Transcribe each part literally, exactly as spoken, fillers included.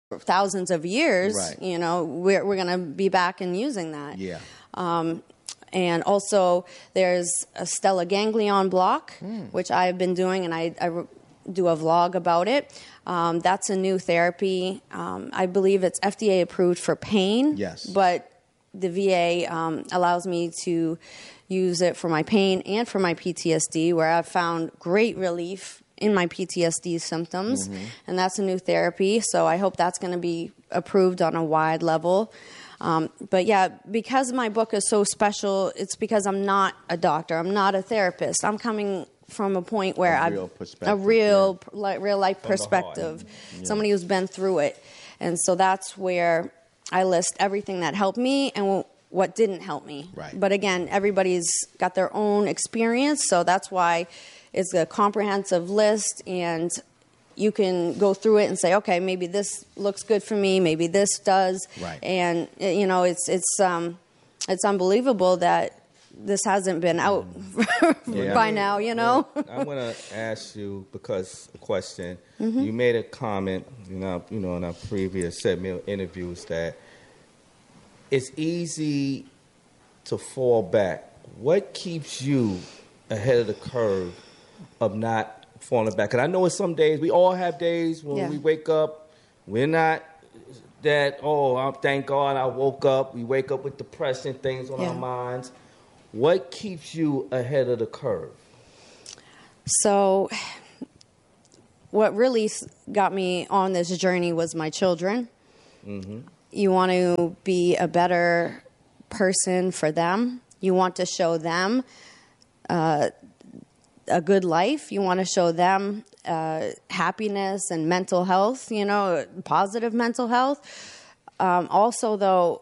thousands of years, right. you know, we're, we're going to be back and using that. Yeah. Um, and also there's a stellar ganglion block, mm. which I've been doing, and I, I do a vlog about it. Um, that's a new therapy. Um, I believe it's F D A approved for pain. Yes. But the V A um, allows me to use it for my pain and for my P T S D, where I've found great relief in my P T S D symptoms. Mm-hmm. And that's a new therapy. So I hope that's going to be approved on a wide level. Um, but yeah, because my book is so special, it's because I'm not a doctor. I'm not a therapist. I'm coming from a point where a real I've a real, yeah. like, real life from perspective, yeah. somebody who's been through it. And so that's where I list everything that helped me and what didn't help me. Right. But again, everybody's got their own experience. So that's why it's a comprehensive list, and you can go through it and say, okay, maybe this looks good for me, maybe this does. Right. And you know, it's it's um, it's unbelievable that this hasn't been out yeah. by now. You know. Well, I want to ask you because a question. Mm-hmm. You made a comment, you know, you know, in our previous segment interviews that it's easy to fall back. What keeps you ahead of the curve of not falling back? And I know it's some days, we all have days when yeah. we wake up, we're not that, oh, I'm, thank God I woke up. We wake up with depression, things on yeah. our minds. What keeps you ahead of the curve? So what really got me on this journey was my children. Mm-hmm. You want to be a better person for them. You want to show them uh, a good life. You want to show them uh, happiness and mental health, you know, positive mental health. Um, also, though,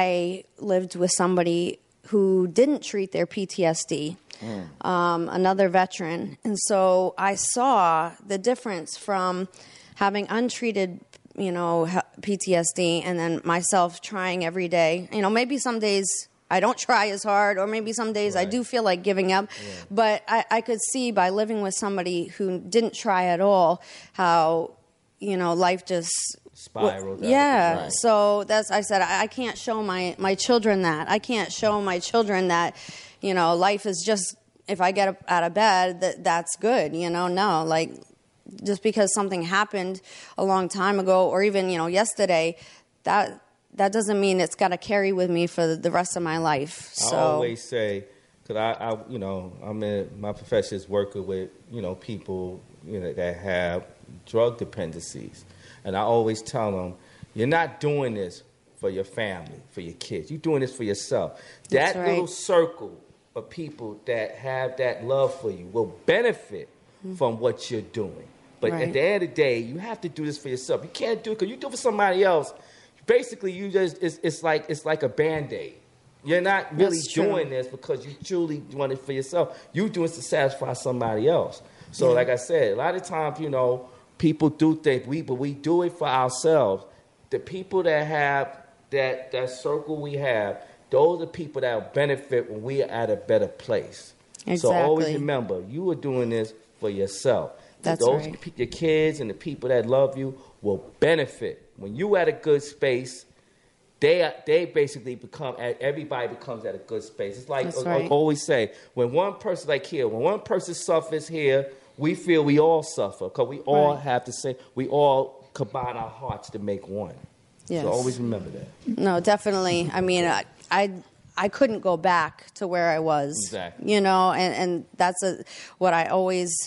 I lived with somebody who didn't treat their P T S D, mm. um, another veteran. And so I saw the difference from having untreated, you know, P T S D and then myself trying every day. You know, maybe some days I don't try as hard, or maybe some days right. I do feel like giving up. Yeah. But I, I could see by living with somebody who didn't try at all how, you know, life just spiraled. Yeah. Right. So that's, I said, I, I can't show my, my children that. I can't show my children that, you know, life is just, if I get up out of bed, that that's good. You know, no, like just because something happened a long time ago, or even, you know, yesterday, that that doesn't mean it's got to carry with me for the rest of my life. So I always say, because I, I, you know, I'm in my profession is working with, you know, people, you know, that have drug dependencies, and I always tell them, you're not doing this for your family, for your kids. You're doing this for yourself. That's that right. little circle of people that have that love for you will benefit mm-hmm. from what you're doing. But right. at the end of the day, you have to do this for yourself. You can't do it because you do it for somebody else. Basically, you just it's, it's like it's like a Band-Aid. You're not really doing this because you truly want it for yourself. You're doing it to satisfy somebody else. So, yeah. like I said, a lot of times, you know, people do think we, but we do it for ourselves. The people that have that that circle we have, those are people that will benefit when we are at a better place. Exactly. So always remember, you are doing this for yourself. That's those right. Your kids and the people that love you will benefit. When you at a good space, they they basically become, everybody becomes at a good space. It's like I, right. I always say, when one person, like here, when one person suffers here, we feel we all suffer because we all right. have to say, we all combine our hearts to make one. Yes. So always remember that. No, definitely. I mean, I, I I couldn't go back to where I was. Exactly. You know, and, and that's a, what I always,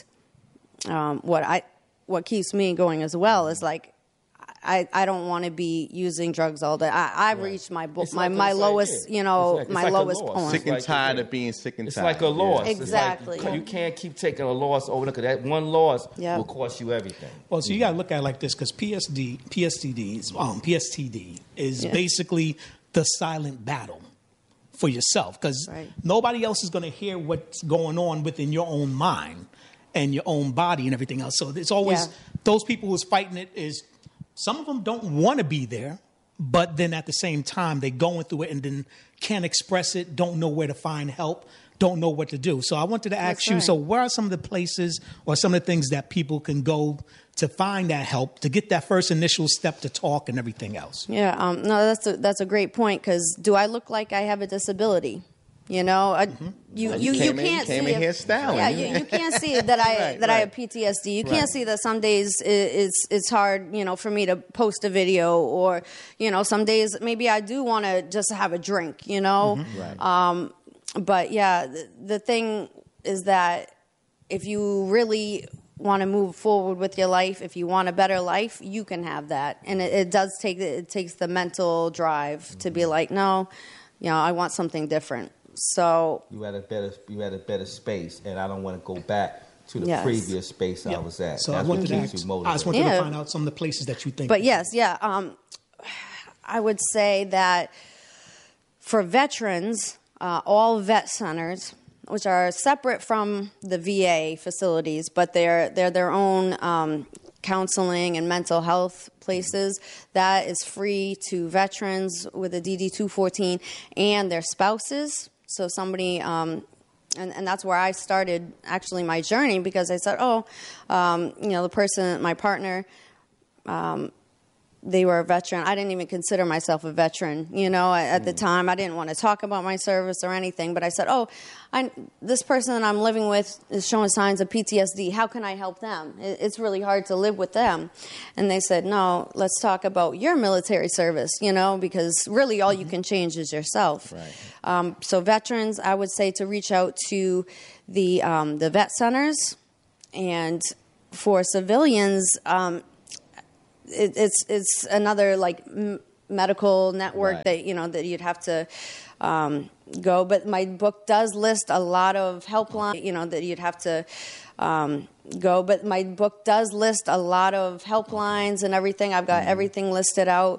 um, what I, what keeps me going as well is like, I, I don't want to be using drugs all day. I, I've right. reached my my, like my lowest, you know, it's like, it's my like lowest point. Sick and like, tired yeah. of being sick and it's tired. It's like a loss. Yeah. Exactly. Like, you can't keep taking a loss over because that one loss yep. will cost you everything. Well, so you got to look at it like this because P S D, P S T D is, um, P S T D is yeah. basically the silent battle for yourself because right. nobody else is going to hear what's going on within your own mind and your own body and everything else. So it's always yeah. those people who's fighting it is. Some of them don't want to be there, but then at the same time, they're going through it and then can't express it, don't know where to find help. don't know what to do. So I wanted to ask That's you, right. so where are some of the places or some of the things that people can go to find that help, to get that first initial step to talk and everything else? Yeah, um, no, that's a, that's a great point, because do I look like I have a disability? You know, I, Mm-hmm. you, Well, you, you you came in- can't came see in it- here styling. Yeah, you, you can't see that I Right, that I right. have P T S D. You Right. can't see that some days i- it's it's hard, you know, for me to post a video, or you know, some days maybe I do want to just have a drink, you know. Mm-hmm. Right. Um, but yeah, the, the thing is that if you really want to move forward with your life, if you want a better life, you can have that, and it, it does take it takes the mental drive to be like, no, you know, I want something different. So You had a better, you had a better space, and I don't want to go back to the Yes. previous space I Yeah. was at. So That's I wanted what to keeps ask, you I just motivated. wanted Yeah. to find out some of the places that you think. But yes, yeah, um, I would say that for veterans, uh, all vet centers, which are separate from the V A facilities, but they're they're their own um, counseling and mental health places, that is free to veterans with a D D two fourteen and their spouses. So somebody. Um, And, and that's where I started actually my journey, because I said, oh, um, you know, the person, my partner, um, they were a veteran. I didn't even consider myself a veteran, you know, at, at the time. I didn't want to talk about my service or anything, but I said, oh, I, this person that I'm living with is showing signs of P T S D. How can I help them? It, it's really hard to live with them. And they said, no, let's talk about your military service, you know, because really all you can change is yourself. Right. Um, so veterans, I would say to reach out to the, um, the vet centers. And for civilians, um, it, it's it's another like m- medical network Right. that you know that you'd have to um, go. But my book does list a lot of helplines. You know that you'd have to um, go. But my book does list a lot of helplines and everything. I've got everything listed out.